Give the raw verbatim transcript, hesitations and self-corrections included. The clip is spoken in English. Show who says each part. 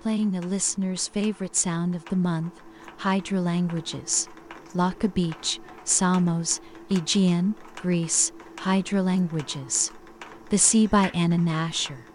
Speaker 1: playing a listener's favorite sound of the month, Hydra languages. Laka Beach, Samos, Aegean, Greece, Hydra languages. The Sea by Anna Nasher.